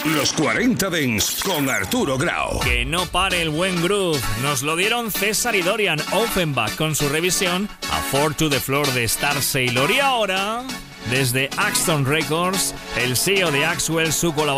Los 40 Dents con Arturo Grau. Que no pare el buen groove. Nos lo dieron César y Dorian Offenbach con su revisión a Four to the Floor de Star Sailor. Y ahora, desde Axton Records, el CEO de Axwell, su colaboración